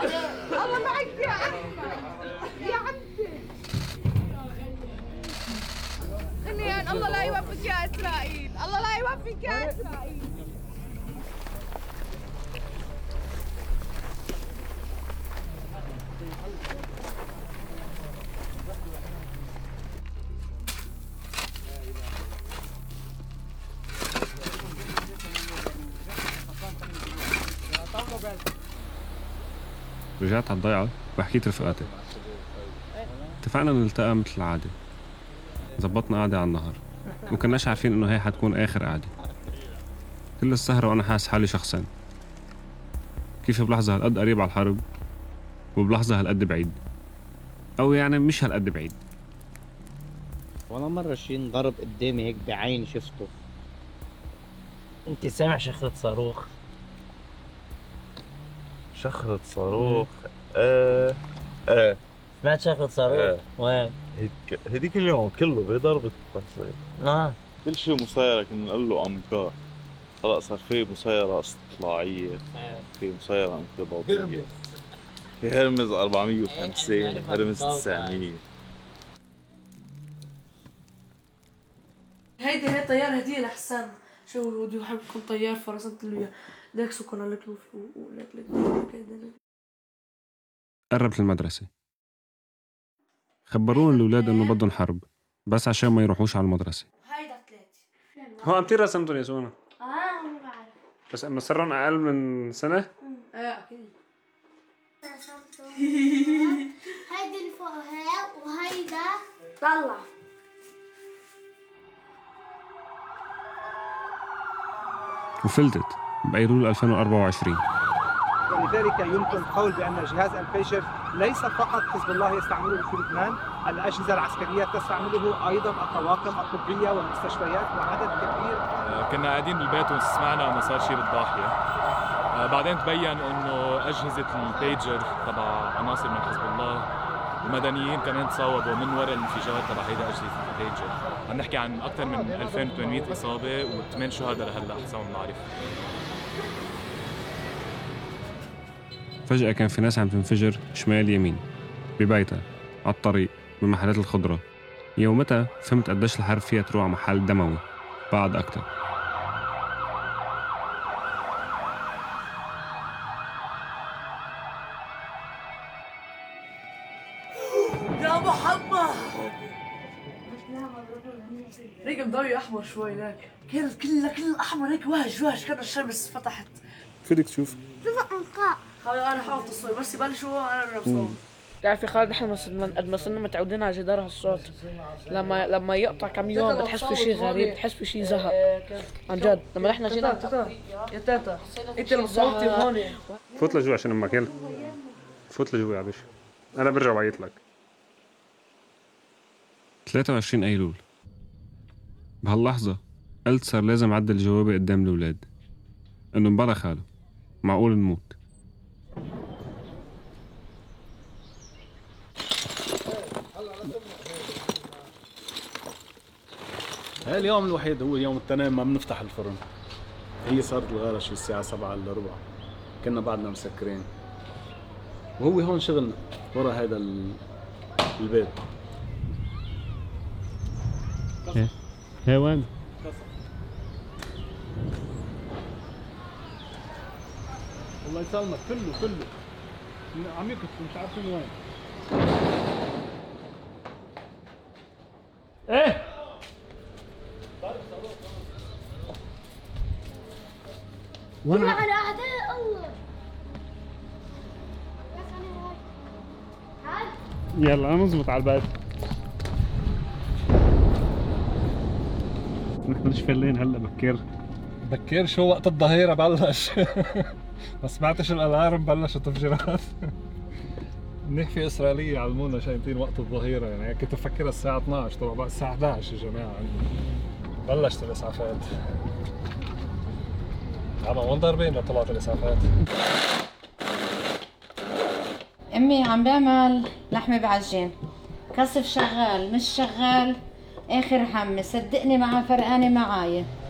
الله معك يا أحمد يا عمتي. غنيان الله لا يوفقك يا إسرائيل، الله لا يوفقك يا إسرائيل. رجعت على الضيعة وحكيت رفقاتي. اتفقنا نلتقى مثل العادة. زبطنا قعدة على النهر وكناش عارفين انه هي حتكون اخر قعدة. كل السهرة وانا حاس حالي شخصين، كيف بلحظة هالقد قريب على الحرب وبلحظة هالقد بعيد، او يعني مش هالقد بعيد. ولا مرة شي انضرب قدامي هيك بعين شفته. انت سامع شخرة صاروخ؟ شخرة صاروخ؟ ايه سمعت شخرة صاروخ؟ وين؟ هديك اليوم كله بضربة التفاصيل. كل شيء مسيرة كنا نقول له أمكار. هلا صار في مسيرة استطلاعية، في مسيرة انقباضية، في هرمز 450، هرمز 900. هي طيارة هدية لحسام. شو بده يحب يكون طيار فرسنت له داك سكر لك لك. قربت المدرسة، خبروني الأولاد إنه بدهم حرب بس عشان ما يروحوش على المدرسة. هيدا 3 هو كتير رسمتهم يا سونا. أنا بعرف بس إنه صاروا أقل من سنة. أكيد. هيدي اللي فوقها وهيدا طلع. وفلتت بأيلول 2024. ولذلك يمكن القول بأن جهاز البيجر ليس فقط حزب الله يستعمله في لبنان، الأجهزة العسكرية تستعمله أيضا، الطواقم الطبية والمستشفيات وعدد كبير. كنا قاعدين بالبيت وسمعنا انه صار شيء بالضاحية. بعدين تبين انه أجهزة البيجر تبع عناصر من حزب الله المدنيين كانوا تصاوبوا من وراء الانفجار تبع هيدا أجهزة البيجر. عم نحكي عن أكثر من 2800 إصابة و8 شهداء لهلا حسب ما بنعرف. فجأة كان في ناس عم تنفجر شمال يمين ببيتها، على الطريق، بمحلات الخضرة. يومتها فهمت قديش الحرب فيها تروح على محل دموي بعد أكتر. يا محمد هيك مضوي أحمر شوي لك. كان كل أحمر هيك وهج كان الشمس فتحت. فيك تشوف؟ أنا حافظ الصوت بس يبلشوا أنا بصور. تعرف يا خالد نحن قد ما صرنا متعودين على جدار هالصوت، لما يقطع كم يوم بتحس في شيء غريب، بتحس في شيء زهق عن جد. لما نحن جينا يا تاتا انت اللي صوتي هون. فوت لجوا عشان امك. يلا فوت لجوا يا باشا، انا برجع بعيط لك. 23 ايلول. بهاللحظه قلت صار لازم اعدل جوابي قدام الاولاد انه مبلا خاله معقول نموت. هاي اليوم الوحيد هو يوم التنين ما بنفتح الفرن. هي صارت الغارة شي الساعة 7:15، كنا بعدنا مسكرين وهو هون شغلنا ورا هذا البيت. هي وين؟ الله يسلمك كله عم يكتبوا مش عارفين وين. ايه وانا على اعداء الله. يلا نظبط على الباب. نحن مش فلين هلا بكير شو وقت الظهيرة بلش. ما سمعتش الالارم بلشت تفجيرات. منيح في اسرائيلية علمونا شايفين وقت الظهيرة، يعني كنت افكرها الساعة 12 طبعا بقى الساعة 11 يا جماعة. بلشت الاسعافات. وين ضاربين طلعت الاسعافات؟ امي عم بعمل لحمة بعجين، كسف شغال مش شغال اخر همي، صدقني مع فرقانة معاي.